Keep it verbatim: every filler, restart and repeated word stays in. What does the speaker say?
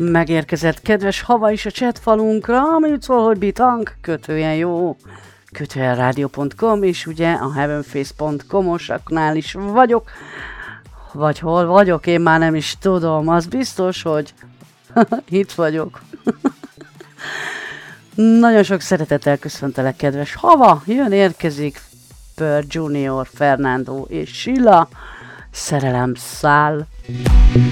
megérkezett kedves hava is a chatfalunkra, ami úgy szól, hogy bitang, kötően jó, kötően rádió pont com, és ugye a heavenface pont com-osaknál is vagyok, vagy hol vagyok, én már nem is tudom, az biztos, hogy itt vagyok. Nagyon sok szeretettel köszöntelek, kedves hava, jön, érkezik Pearl Junior, Fernando és Sheila, szerelem száll.